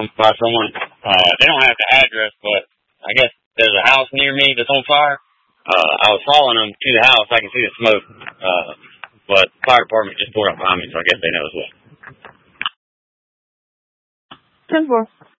by someone. They don't have the address, but I guess there's a house near me that's on fire. I was following them to the house. I can see the smoke. But the fire department just pulled up behind me, so I guess they know as well. 10-4.